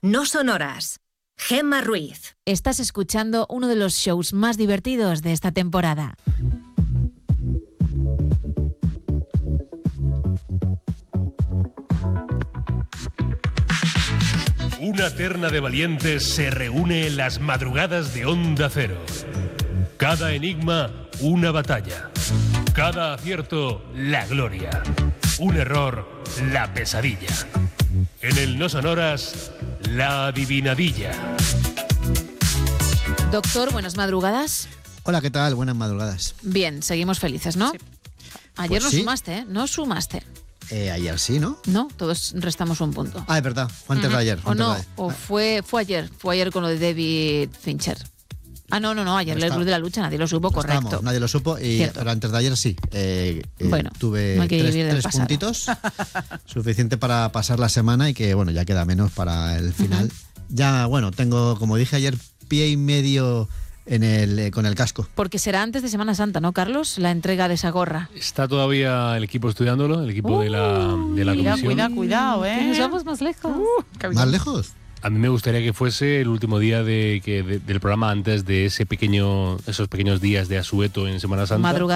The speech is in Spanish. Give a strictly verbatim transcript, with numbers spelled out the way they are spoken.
No Sonoras. Gemma Ruiz. Estás escuchando uno de los shows más divertidos de esta temporada. Una terna de valientes se reúne en las madrugadas de Onda Cero. Cada enigma, una batalla. Cada acierto, la gloria. Un error, la pesadilla. En el No Sonoras, la adivinadilla. Doctor, buenas madrugadas. Hola, ¿qué tal? Buenas madrugadas. Bien, seguimos felices, ¿no? Sí. Ayer Pues no sí. sumaste, ¿eh? No sumaste. Eh, ayer sí, ¿no? No, todos restamos un punto. Ah, es verdad, fue antes uh-huh. de ayer. Fue O antes no, de ayer. o fue, fue ayer, fue ayer con lo de David Fincher. Ah, no, no, no, ayer No el está- Club de la Lucha nadie lo supo, No correcto. estábamos, nadie lo supo, y Cierto. pero antes de ayer sí. Eh, eh, Bueno, tuve no hay que tres, vivir del tres pasado. puntitos, suficiente para pasar la semana y que, bueno, ya queda menos para el final. Uh-huh. Ya, bueno, tengo, como dije ayer, pie y medio en el eh, con el casco. Porque será antes de Semana Santa, ¿no, Carlos? La entrega de esa gorra. Está todavía el equipo estudiándolo, el equipo de la, de la Cuidado, comisión. cuidado, cuidado, ¿eh? Que nos vamos más lejos. Qué bien. ¿Más lejos? A mí me gustaría que fuese el último día de, que, de- del programa antes de ese pequeño, esos pequeños días de asueto en Semana Santa. Madrugada.